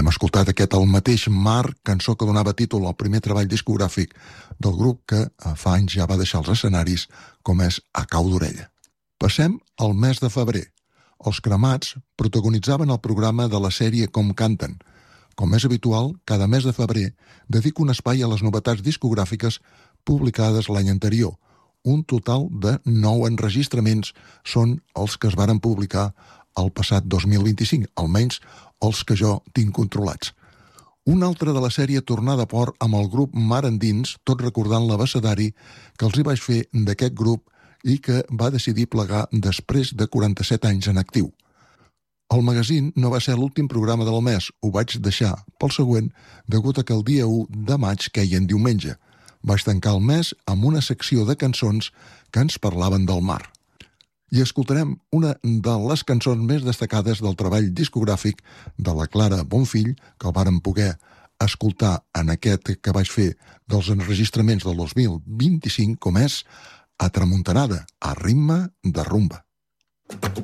Hem escoltat aquest El mateix mar, cançó que donava títol al primer treball discogràfic del grup que fa anys ja va deixar els escenaris, com és A cau d'orella. Passem al mes de febrer. Els Cremats protagonitzaven el programa de la sèrie Com canten. Com és habitual, cada mes de febrer dedico un espai a les novetats discogràfiques publicades l'any anterior. Un total de 9 enregistraments són els que es varen publicar el passat 2025, almenys els que jo tinc controlats. Un altre de la sèrie Tornada a Port amb el grup Mar Endins, tot recordant l'abecedari que els hi vaig fer d'aquest grup i que va decidir plegar després de 47 anys en actiu. El magazín no va ser l'últim programa del mes, ho vaig deixar pel següent degut a que el dia 1 de maig queia en diumenge. Vaig tancar el mes amb una secció de cançons que ens parlaven del mar. I escoltarem una de les cançons més destacades del treball discogràfic de la Clara Bonfill, que el vàrem poder escoltar en aquest que vaig fer dels enregistraments del 2025, com és A Tramuntanada, a ritme de rumba.